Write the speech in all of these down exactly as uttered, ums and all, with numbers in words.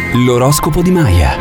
L'oroscopo di Maya.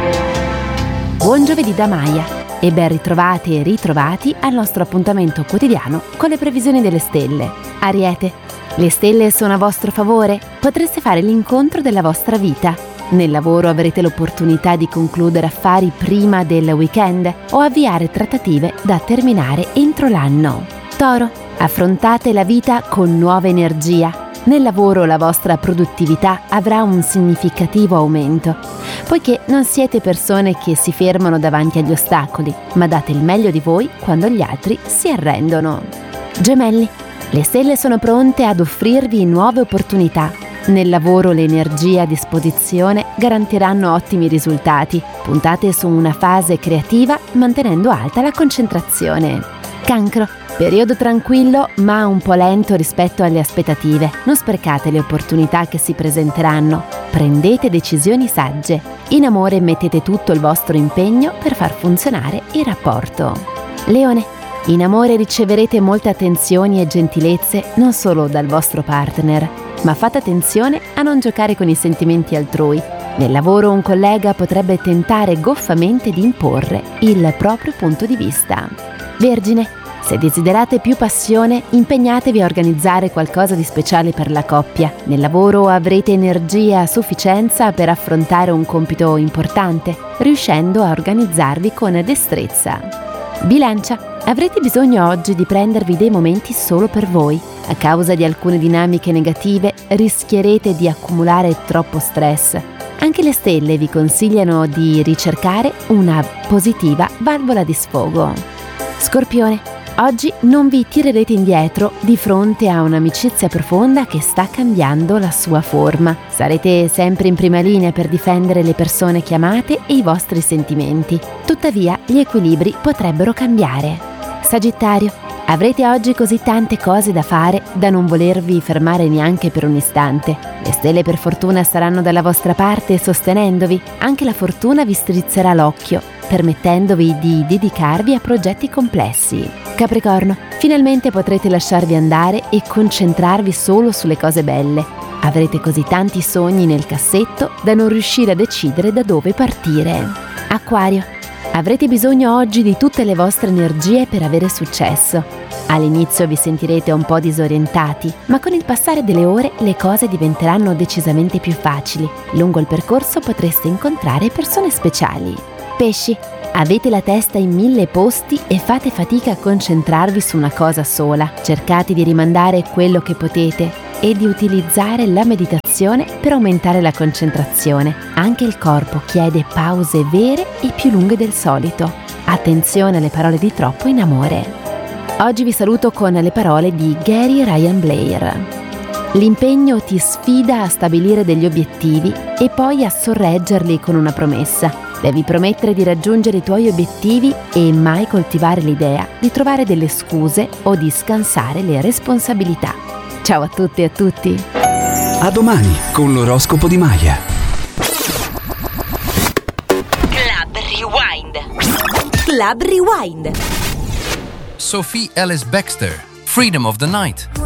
Buon giovedì da Maya e ben ritrovati e ritrovati al nostro appuntamento quotidiano con le previsioni delle stelle. Ariete, le stelle sono a vostro favore, potreste fare l'incontro della vostra vita. Nel lavoro avrete l'opportunità di concludere affari prima del weekend o avviare trattative da terminare entro l'anno. Toro, affrontate la vita con nuova energia. Nel lavoro la vostra produttività avrà un significativo aumento, poiché non siete persone che si fermano davanti agli ostacoli, ma date il meglio di voi quando gli altri si arrendono. Gemelli, le stelle sono pronte ad offrirvi nuove opportunità. Nel lavoro l'energia a disposizione garantiranno ottimi risultati. Puntate su una fase creativa mantenendo alta la concentrazione. Cancro, periodo tranquillo ma un po' lento rispetto alle aspettative. Non sprecate le opportunità che si presenteranno. Prendete decisioni sagge. In amore mettete tutto il vostro impegno per far funzionare il rapporto. Leone, in amore riceverete molte attenzioni e gentilezze non solo dal vostro partner, ma fate attenzione a non giocare con i sentimenti altrui. Nel lavoro un collega potrebbe tentare goffamente di imporre il proprio punto di vista. Vergine, se desiderate più passione, impegnatevi a organizzare qualcosa di speciale per la coppia. Nel lavoro avrete energia a sufficienza per affrontare un compito importante, riuscendo a organizzarvi con destrezza. Bilancia, avrete bisogno oggi di prendervi dei momenti solo per voi. A causa di alcune dinamiche negative rischierete di accumulare troppo stress. Anche le stelle vi consigliano di ricercare una positiva valvola di sfogo. Scorpione, oggi non vi tirerete indietro di fronte a un'amicizia profonda che sta cambiando la sua forma. Sarete sempre in prima linea per difendere le persone che amate e i vostri sentimenti. Tuttavia, gli equilibri potrebbero cambiare. Sagittario, avrete oggi così tante cose da fare da non volervi fermare neanche per un istante. Le stelle per fortuna saranno dalla vostra parte sostenendovi. Anche la fortuna vi strizzerà l'occhio, permettendovi di dedicarvi a progetti complessi. Capricorno, finalmente potrete lasciarvi andare e concentrarvi solo sulle cose belle. Avrete così tanti sogni nel cassetto da non riuscire a decidere da dove partire. Acquario, avrete bisogno oggi di tutte le vostre energie per avere successo. All'inizio vi sentirete un po' disorientati, ma con il passare delle ore le cose diventeranno decisamente più facili. Lungo il percorso potreste incontrare persone speciali. Pesci, avete la testa in mille posti e fate fatica a concentrarvi su una cosa sola. Cercate di rimandare quello che potete e di utilizzare la meditazione per aumentare la concentrazione. Anche il corpo chiede pause vere e più lunghe del solito. Attenzione alle parole di troppo in amore. Oggi vi saluto con le parole di Gary Ryan Blair. L'impegno ti sfida a stabilire degli obiettivi e poi a sorreggerli con una promessa. Devi promettere di raggiungere i tuoi obiettivi e mai coltivare l'idea di trovare delle scuse o di scansare le responsabilità. Ciao a tutti e a tutti! A domani con l'oroscopo di Maya. Club Rewind. Club Rewind. Sophie Ellis Bextor, Freedom of the Night.